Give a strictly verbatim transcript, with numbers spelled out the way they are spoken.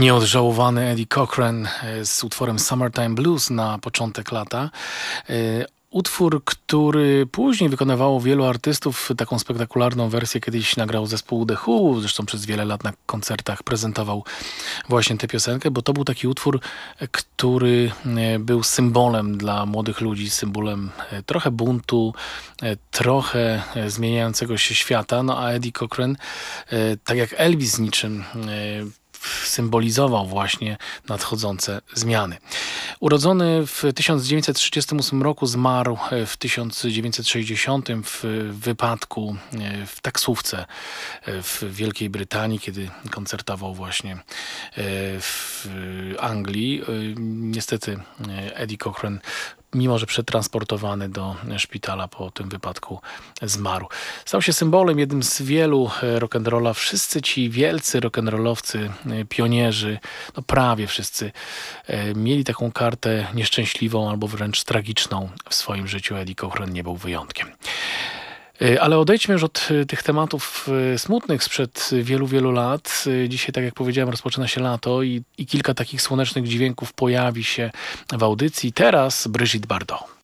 Nieodżałowany Eddie Cochran z utworem Summertime Blues na początek lata. Utwór, który później wykonywało wielu artystów, taką spektakularną wersję kiedyś nagrał zespół The Who, zresztą przez wiele lat na koncertach prezentował właśnie tę piosenkę, bo to był taki utwór, który był symbolem dla młodych ludzi, symbolem trochę buntu, trochę zmieniającego się świata, no a Eddie Cochran, tak jak Elvis niczym, symbolizował właśnie nadchodzące zmiany. Urodzony w tysiąc dziewięćset trzydziestym ósmym roku, zmarł w tysiąc dziewięćset sześćdziesiątym w wypadku w taksówce w Wielkiej Brytanii, kiedy koncertował właśnie w Anglii. Niestety Eddie Cochran, mimo że przetransportowany do szpitala po tym wypadku, zmarł. Stał się symbolem, jednym z wielu rock'n'rolla. Wszyscy ci wielcy rock'n'rollowcy, pionierzy, no prawie wszyscy, mieli taką kartę nieszczęśliwą albo wręcz tragiczną w swoim życiu. Eddie Cochran nie był wyjątkiem. Ale odejdźmy już od tych tematów smutnych sprzed wielu, wielu lat. Dzisiaj, tak jak powiedziałem, rozpoczyna się lato i, i kilka takich słonecznych dźwięków pojawi się w audycji. Teraz Brigitte Bardot.